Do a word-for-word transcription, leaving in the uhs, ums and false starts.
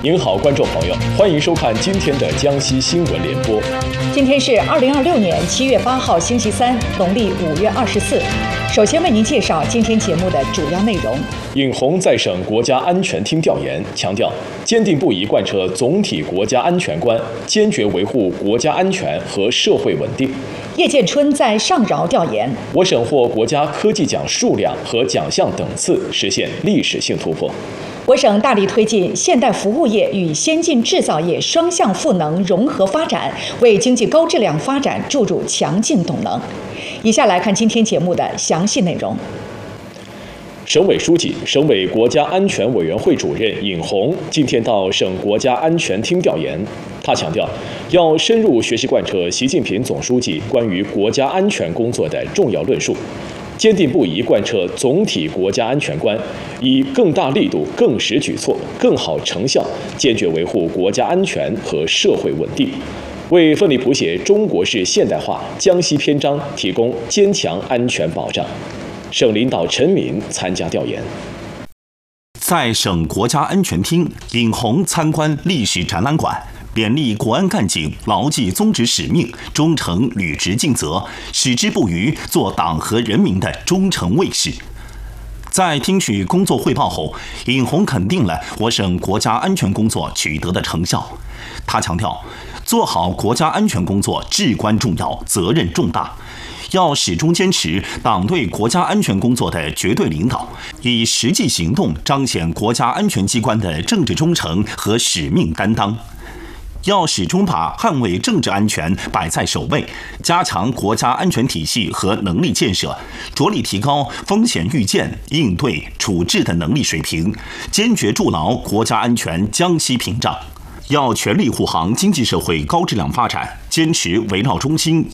您好，观众朋友，欢迎收看今天的江西新闻联播。 今天是二零二六年七月八号，星期三，农历五月二十四。首先为您介绍今天节目的主要内容。 尹红在省国家安全厅调研，强调坚定不移贯彻总体国家安全观，坚决维护国家安全和社会稳定。 叶建春在上饶调研， 我省获国家科技奖数量和奖项等次实现历史性突破。 我省大力推进现代服务业与先进制造业双向赋能融合发展，为经济高质量发展注入强劲动能。以下来看今天节目的详细内容。 省委书记、省委国家安全委员会主任尹红今天到省国家安全厅调研，他强调，要深入学习贯彻习近平总书记关于国家安全工作的重要论述，坚定不移贯彻总体国家安全观，以更大力度、更实举措、更好成效，坚决维护国家安全和社会稳定，为奋力谱写中国式现代化江西篇章提供坚强安全保障。省领导陈敏参加调研。 在省国家安全厅，尹红参观历史展览馆，勉励国安干警牢记宗旨使命，忠诚履职尽责，矢志不渝，做党和人民的忠诚卫士。在听取工作汇报后，尹红肯定了我省国家安全工作取得的成效。他强调，做好国家安全工作至关重要，责任重大。要始终坚持党对国家安全工作的绝对领导，以实际行动彰显国家安全机关的政治忠诚和使命担当。要始终把捍卫政治安全摆在首位，加强国家安全体系和能力建设，着力提高风险预见、应对处置的能力水平，坚决筑牢国家安全江西屏障。要全力护航经济社会高质量发展，坚持围绕中心